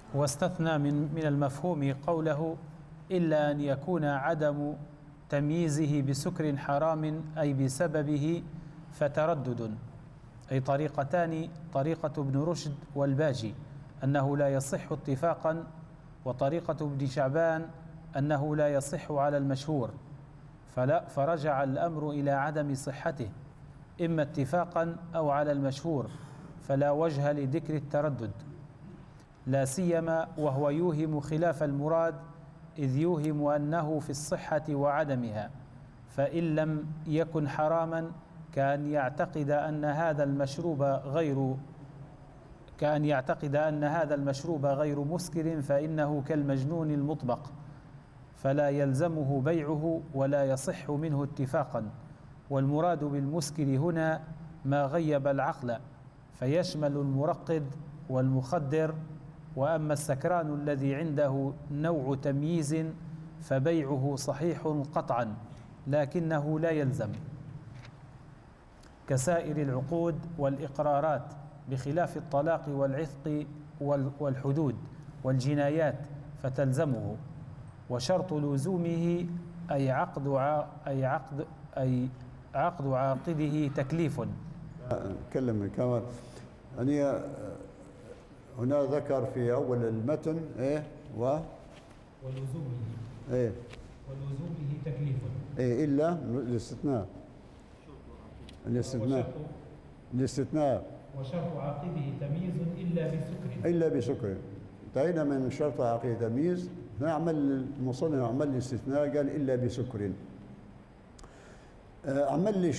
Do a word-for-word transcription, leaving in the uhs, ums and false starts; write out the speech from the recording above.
واستثنى من من المفهوم قوله إلا أن يكون عدم تمييزه بسكر حرام أي بسببه فتردد، أي طريقتان: طريقة ابن رشد والباجي أنه لا يصح اتفاقا، وطريقة ابن شعبان أنه لا يصح على المشهور، فلا فرجع الأمر إلى عدم صحته إما اتفاقا أو على المشهور، فلا وجه لذكر التردد، لا سيما وهو يوهم خلاف المراد، إذ يوهم أنه في الصحة وعدمها، فإن لم يكن حراما كأن يعتقد أن هذا المشروب غير كأن يعتقد أن هذا المشروب غير مسكر، فإنه كالمجنون المطبق، فلا يلزمه بيعه ولا يصح منه اتفاقا. والمراد بالمسكر هنا ما غيب العقل، فيشمل المرقد والمخدر. وأما السكران الذي عنده نوع تمييز فبيعه صحيح قطعا، لكنه لا يلزم، كسائر العقود والإقرارات، بخلاف الطلاق والعتق والحدود والجنايات فتلزمه. وشرط لزومه أي عقد أي عقد أي عقد عاقده تكليف. نتكلم كمان يعني هنا ذكر في أول المتن إيه و ولزومه إيه ولزومه تكليف إيه إلا الاستثناء الاستثناء الاستثناء وشرط عاقده تمييز إلا بسكر إلا بسكر. انتهينا من شرط عاقده تمييز، نعمل المصنف عمل الاستثناء قال إلا بسكر. عمل لي